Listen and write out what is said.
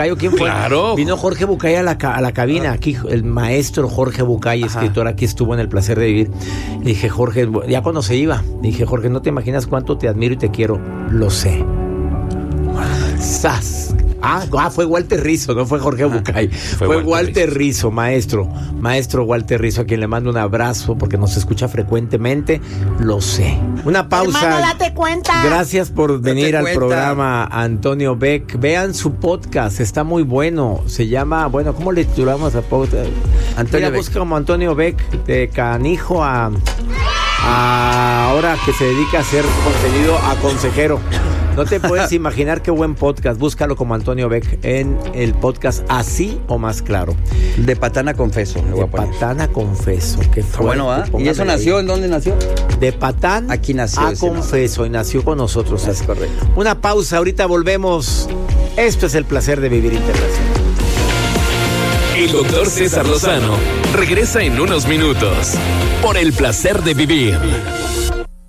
¿Quién fue? Claro. Vino Jorge Bucay a la cabina. Aquí el maestro Jorge Bucay, escritor, aquí estuvo en El Placer de Vivir. Le dije, Jorge, ya cuando se iba, le dije, Jorge, no te imaginas cuánto te admiro y te quiero. Lo sé. ¡Sas! Fue Walter Rizzo, no fue Jorge Bucay. Fue Walter Rizzo, maestro Walter Rizzo, a quien le mando un abrazo porque nos escucha frecuentemente. Lo sé. Una pausa. Hermano, date cuenta. Gracias por venir al programa, Antonio Beck. Vean su podcast, está muy bueno. Se llama, ¿cómo le titulamos a podcast? Antonio Beck. Busca como Antonio Beck, de canijo a ahora que se dedica a hacer contenido a consejero. No te puedes imaginar qué buen podcast. Búscalo como Antonio Beck en el podcast Así o Más Claro. De Patana Confeso. De Patana Confeso. Qué fuerte. Bueno, ¿ah? ¿Y eso nació? ¿En dónde nació? De Patán aquí nació a Confeso. Y nació con nosotros. Es correcto. Una pausa, ahorita volvemos. Esto es El Placer de Vivir Internacional. El doctor César Lozano regresa en unos minutos por El Placer de Vivir.